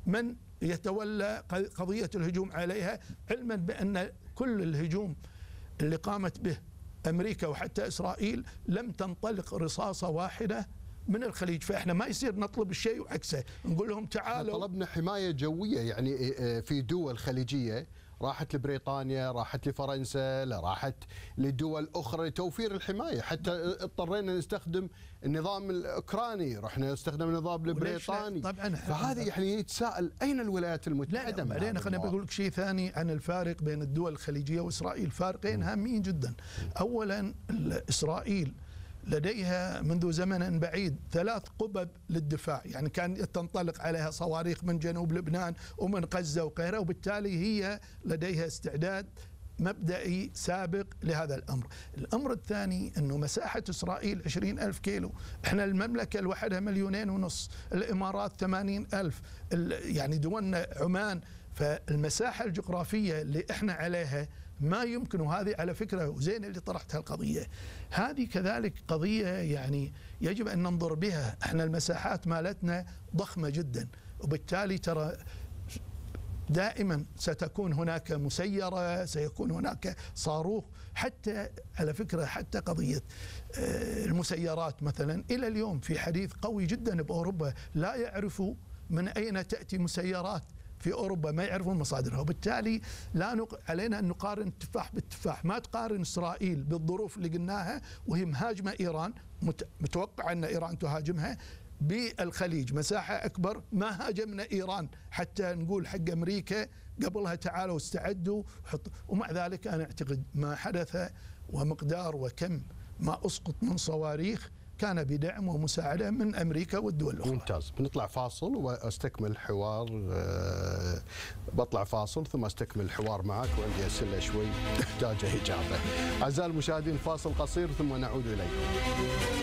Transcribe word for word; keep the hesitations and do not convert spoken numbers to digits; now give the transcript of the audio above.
من يتولى قضية الهجوم عليها، علما بأن كل الهجوم اللي قامت به أمريكا وحتى إسرائيل لم تنطلق رصاصة واحدة من الخليج. فإحنا ما يصير نطلب الشيء وعكسه، نقول لهم تعالوا. طلبنا حماية جوية، يعني في دول خليجية راحت لبريطانيا، راحت لفرنسا، راحت لدول أخرى لتوفير الحماية، حتى اضطرينا نستخدم النظام الأوكراني، رحنا نستخدم النظام البريطاني. طبعا فهذا يعني يتساءل أين الولايات المتحدة؟ لا بعدين خليني بقول لك شيء ثاني عن الفارق بين الدول الخليجية وإسرائيل، فارقين هامين جدا. أولا إسرائيل لديها منذ زمن بعيد ثلاث قبب للدفاع، يعني كان تنطلق عليها صواريخ من جنوب لبنان ومن غزة وغيرها، وبالتالي هي لديها استعداد مبدئي سابق لهذا الأمر. الأمر الثاني أنه مساحة إسرائيل عشرين ألف كيلو، إحنا المملكة لوحدها مليونين ونص، الإمارات ثمانين ألف، يعني دولنا عمان. فالمساحة الجغرافية اللي إحنا عليها ما يمكن، وهذه على فكرة وزين اللي طرحت هالقضية، هذه كذلك قضية يعني يجب أن ننظر بها. احنا المساحات مالتنا ضخمة جدا، وبالتالي ترى دائما ستكون هناك مسيرة، سيكون هناك صاروخ. حتى على فكرة حتى قضية المسيرات مثلا إلى اليوم في حديث قوي جدا بأوروبا، لا يعرفوا من أين تأتي مسيرات في أوروبا، ما يعرفون مصادرها. وبالتالي لا نق... علينا أن نقارن التفاح بالتفاح. ما تقارن إسرائيل بالظروف اللي قلناها وهي مهاجمة إيران، مت... متوقع أن إيران تهاجمها، بالخليج مساحة أكبر ما هاجمنا إيران حتى نقول حق أمريكا قبلها تعالوا استعدوا وحط... ومع ذلك أنا أعتقد ما حدث ومقدار وكم ما أسقط من صواريخ كان بدعم ومساعدة من أمريكا والدول الأخرى. ممتاز. بنطلع فاصل واستكمل الحوار. أه بطلع فاصل ثم استكمل الحوار معك، وعندي أسئلة شوي تحتاج إجابة. أعزائي المشاهدين فاصل قصير ثم نعود إليكم.